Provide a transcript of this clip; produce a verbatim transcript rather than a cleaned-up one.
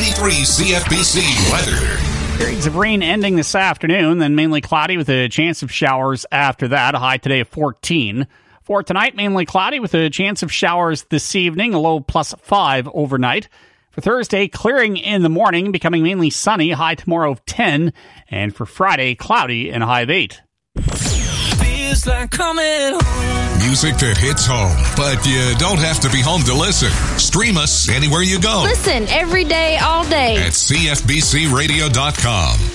ninety-three C F B C weather. Periods of rain ending this afternoon, then mainly cloudy with a chance of showers after that. A high today of fourteen. For tonight, mainly cloudy with a chance of showers this evening, a low plus five overnight. For Thursday, clearing in the morning, becoming mainly sunny, high tomorrow of ten. And for Friday, cloudy and a high of eight. Feels like coming home. Music that hits home, but you don't have to be home to listen. Stream us anywhere you go. Listen every day, all day. At C F B C radio dot com.